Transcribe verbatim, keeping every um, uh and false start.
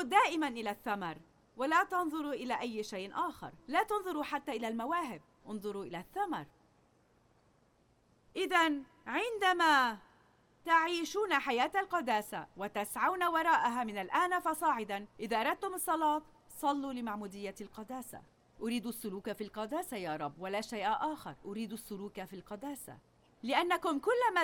دائما إلى الثمر ولا تنظروا إلى أي شيء آخر. لا تنظروا حتى إلى المواهب، انظروا إلى الثمر. إذن عندما تعيشون حياة القداسة وتسعون وراءها من الآن فصاعدا، إذا أردتم الصلاة صلوا لمعمودية القداسة. أريد السلوك في القداسة يا رب ولا شيء آخر، أريد السلوك في القداسة، لأنكم كلما